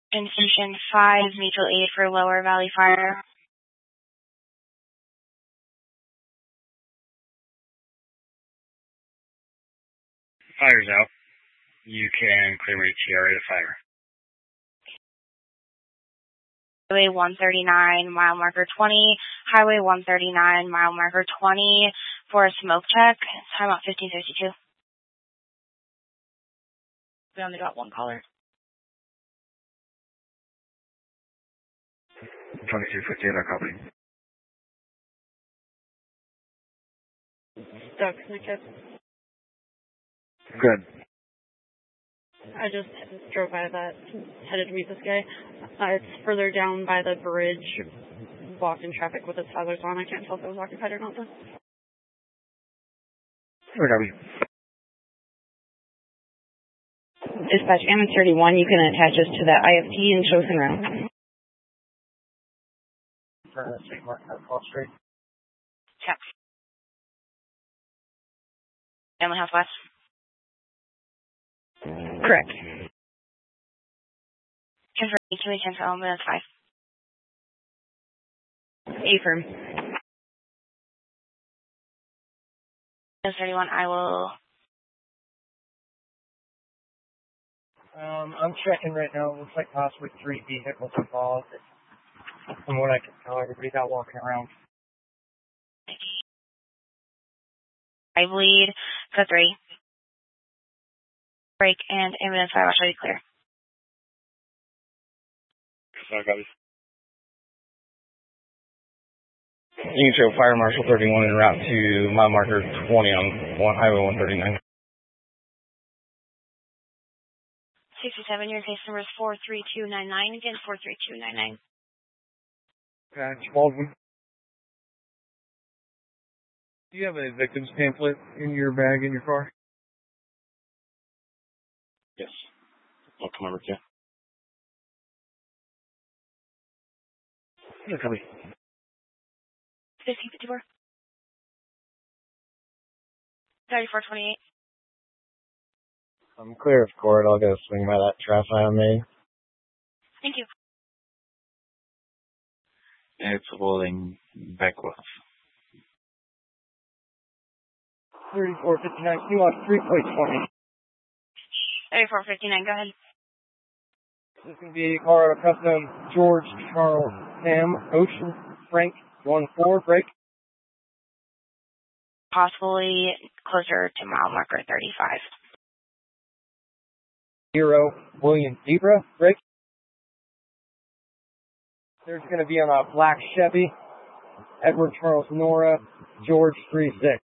Station 5, mutual aid for Lower Valley Fire. Fire's out. You can clear me to area to fire. Highway 139, mile marker 20. Highway 139, mile marker 20 for a smoke check. Time out 15:52. We only got one caller. 2258, I copy. Doug Snicket. Good. I just drove by that, headed to meet this guy. It's further down by the bridge, walked in traffic with its hazards on. I can't tell if it was occupied or not, though. I copy. Dispatch Ammon 31, you can attach us to that IFT and show us around. Turn that St. Mark out 12th Street. Check. Family House West. Correct. Confirm 210 for ambulance 5. Affirm. 31, I will... I'm checking right now. It looks like possibly 3 vehicles involved. From what I can tell, everybody's out walking around. I bleed for 3. Break and ambulance 5, I'll show you clear. I copy. You can show Fire Marshal 31 en route to mile marker 20 on Highway 139. 67, your case number is 43299. Again, 43299. Okay, Baldwin. Do you have a victim's pamphlet in your bag in your car? Yes. I'll come over to you. Yeah, copy. 1554. 3428. I'm clear of court. I'll go swing by that traffic I made. Thank you. It's holding Beckwith. 3459, you want 3.20. 3459, go ahead. This is going to be Colorado Custom, George, Charles, Sam, Ocean, Frank, 1-4, break. Possibly closer to mile marker 35. 0, William Zebra, break. There's going to be on a black Chevy, Edward Charles Nora, George 36.